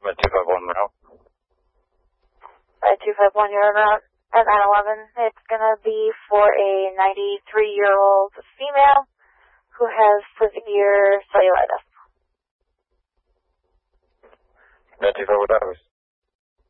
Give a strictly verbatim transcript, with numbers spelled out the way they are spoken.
Med two five one route. Med two five one, you're en route at nine eleven. It's going to be for a ninety-three-year-old female who has severe cellulitis. Med two five one,